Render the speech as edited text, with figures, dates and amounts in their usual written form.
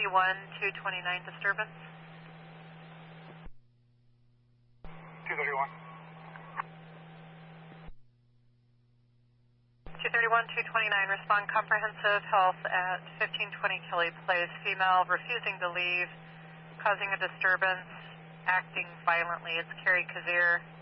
231-229 disturbance. 231. 231-229, respond comprehensive health at 1520 Kelly Place. Female refusing to leave, causing a disturbance, acting violently. It's Carrie Kazir.